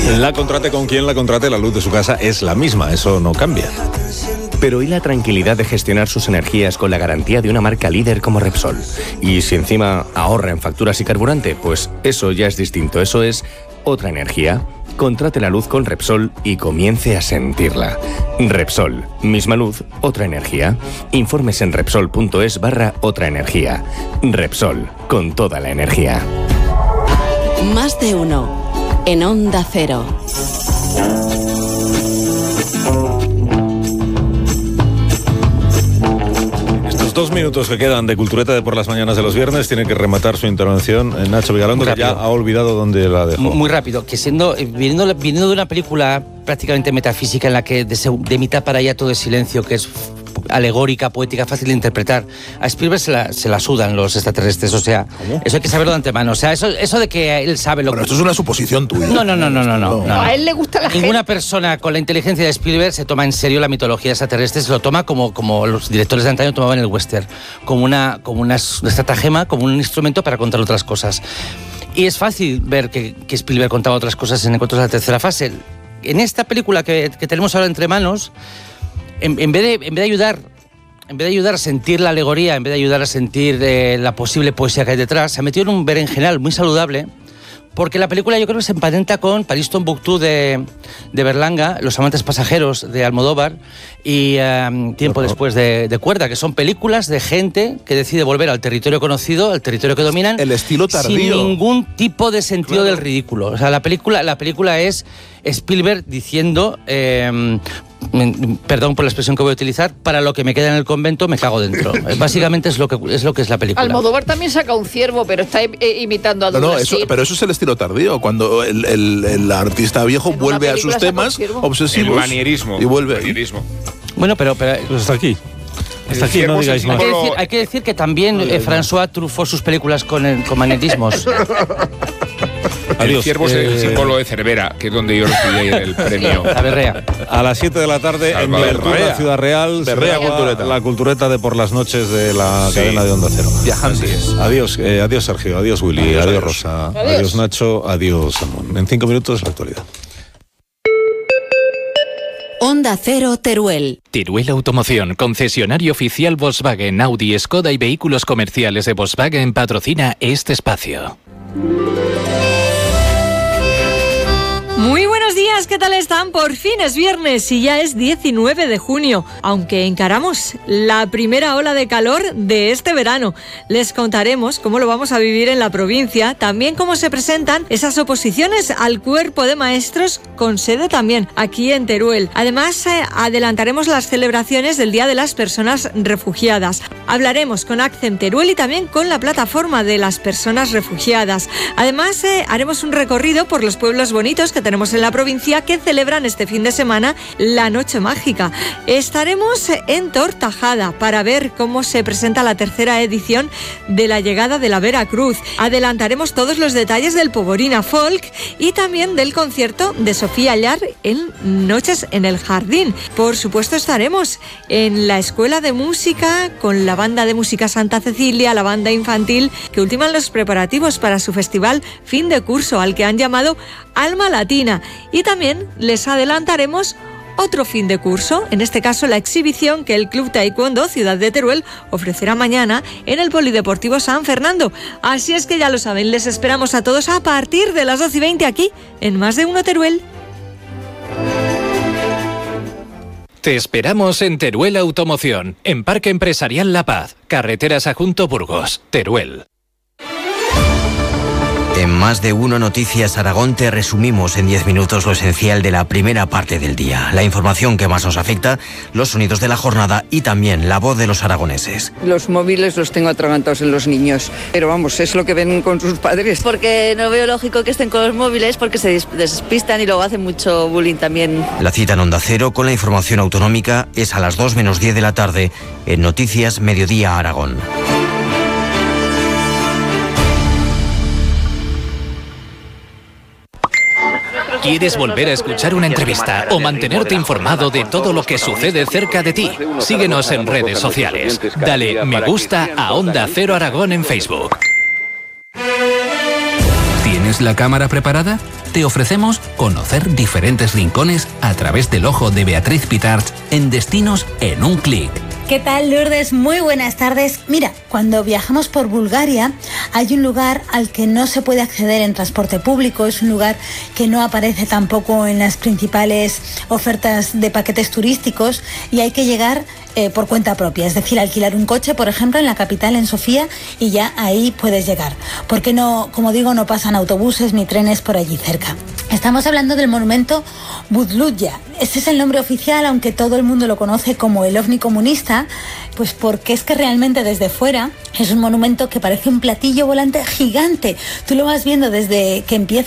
La contrate con quien la contrate, la luz de su casa es la misma, eso no cambia. Pero ¿y la tranquilidad de gestionar sus energías con la garantía de una marca líder como Repsol? Y si encima ahorra en facturas y carburante, pues eso ya es distinto, eso es otra energía. Contrate la luz con Repsol y comience a sentirla. Repsol, misma luz, otra energía. Informes en Repsol.es/otra energía. Repsol, con toda la energía. Más de uno, en Onda Cero. Estos 2 minutos que quedan de Cultureta de por las mañanas de los viernes tiene que rematar su intervención Nacho Vigalondo, que ya ha olvidado dónde la dejó. Muy rápido, que viniendo de una película prácticamente metafísica en la que de mitad para allá todo es silencio, que es alegórica, poética, fácil de interpretar, a Spielberg se la sudan los extraterrestres, o sea, ¿cómo? Eso hay que saberlo de antemano, o sea, eso de que él sabe lo que... Pero esto es una suposición tuya. No. A él le gusta la gente. Ninguna persona con la inteligencia de Spielberg se toma en serio la mitología extraterrestre, se lo toma como los directores de antaño tomaban el western, como una estratagema, como un instrumento para contar otras cosas. Y es fácil ver que Spielberg contaba otras cosas en Encuentros de la tercera fase. En esta película que tenemos ahora entre manos, en vez de ayudar a sentir la alegoría, en vez de ayudar a sentir la posible poesía que hay detrás, se ha metido en un berenjenal muy saludable, porque la película yo creo que se emparenta con París Tombuctú de Berlanga, Los amantes pasajeros de Almodóvar y Tiempo después de Cuerda, que son películas de gente que decide volver al territorio conocido, al territorio que dominan, el estilo tardío, sin ningún tipo de sentido del ridículo. O sea, la película es Spielberg diciendo... perdón por la expresión que voy a utilizar, para lo que me queda en el convento me cago dentro. Básicamente es lo que es la película. Almodóvar también saca un ciervo, pero está imitando a Douglas Sirk. Pero eso es el estilo tardío, cuando el artista viejo vuelve a sus temas obsesivos. El manierismo. Y vuelve. Bueno, pero pues hasta aquí. Hasta aquí no digáis más. Hay que decir que también François trufó sus películas con manierismos. El ciervo es el símbolo de Cervera, que es donde yo recibí el premio. La Berrea. A las 7 de la tarde en Berrea, Ciudad Real, Berrea, la cultureta de por las noches de la cadena de Onda Cero. Viajantes. Adiós Sergio, adiós Willy, adiós Rosa, adiós Nacho, adiós Ramón. En 5 minutos la actualidad. Onda Cero Teruel. Teruel Automoción, concesionario oficial Volkswagen, Audi, Skoda y vehículos comerciales de Volkswagen, patrocina este espacio. Muy buenos días, ¿qué tal están? Por fin es viernes y ya es 19 de junio, aunque encaramos la primera ola de calor de este verano. Les contaremos cómo lo vamos a vivir en la provincia, también cómo se presentan esas oposiciones al cuerpo de maestros con sede también aquí en Teruel. Además, adelantaremos las celebraciones del Día de las Personas Refugiadas. Hablaremos con Accent Teruel y también con la plataforma de las personas refugiadas. Además, haremos un recorrido por los pueblos bonitos que tenemos en la provincia que celebran este fin de semana la Noche Mágica. Estaremos en Tortajada para ver cómo se presenta la tercera edición de la llegada de la Veracruz. Adelantaremos todos los detalles del Poborina Folk y también del concierto de Sofía Allar en Noches en el Jardín. Por supuesto estaremos en la Escuela de Música con la Banda de Música Santa Cecilia, la banda infantil que ultiman los preparativos para su festival fin de curso al que han llamado Alma Latina, y también les adelantaremos otro fin de curso, en este caso la exhibición que el Club Taekwondo Ciudad de Teruel ofrecerá mañana en el Polideportivo San Fernando. Así es que ya lo saben, les esperamos a todos a partir de las 12:20 aquí en Más de Uno Teruel. Te esperamos en Teruel Automoción, en Parque Empresarial La Paz, Carreteras Adjunto Burgos, Teruel. En Más de Uno Noticias Aragón te resumimos en 10 minutos lo esencial de la primera parte del día. La información que más nos afecta, los sonidos de la jornada y también la voz de los aragoneses. Los móviles los tengo atragantados en los niños, pero vamos, es lo que ven con sus padres. Porque no veo lógico que estén con los móviles porque se despistan y luego hacen mucho bullying también. La cita en Onda Cero con la información autonómica es a las 2 menos 10 de la tarde en Noticias Mediodía Aragón. ¿Quieres volver a escuchar una entrevista o mantenerte informado de todo lo que sucede cerca de ti? Síguenos en redes sociales. Dale me gusta a Onda Cero Aragón en Facebook. ¿Tienes la cámara preparada? te ofrecemos conocer diferentes rincones a través del ojo de Beatriz Pitarch en Destinos en un clic. ¿Qué tal, Lourdes? Muy buenas tardes. Mira, cuando viajamos por Bulgaria hay un lugar al que no se puede acceder en transporte público, es un lugar que no aparece tampoco en las principales ofertas de paquetes turísticos y hay que llegar por cuenta propia, es decir, alquilar un coche, por ejemplo, en la capital, en Sofía, y ya ahí puedes llegar. Porque no, como digo, no pasan autobuses ni trenes por allí cerca. Estamos hablando del monumento Buzluya. Ese es el nombre oficial, aunque todo el mundo lo conoce como el ovni comunista, pues porque es que realmente desde fuera es un monumento que parece un platillo volante gigante. Tú lo vas viendo desde que empieza